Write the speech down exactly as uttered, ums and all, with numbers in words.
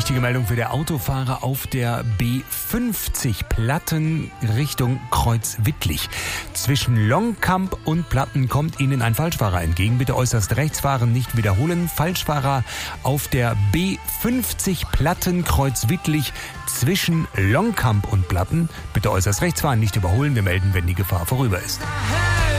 Wichtige Meldung für der Autofahrer auf der B fünfzig Platten Richtung Kreuz Wittlich. Zwischen Longkamp und Platten kommt Ihnen ein Falschfahrer entgegen. Bitte äußerst rechts fahren, nicht wiederholen. Falschfahrer auf der B fünfzig Platten Kreuz Wittlich zwischen Longkamp und Platten. Bitte äußerst rechts fahren, nicht überholen. Wir melden, wenn die Gefahr vorüber ist.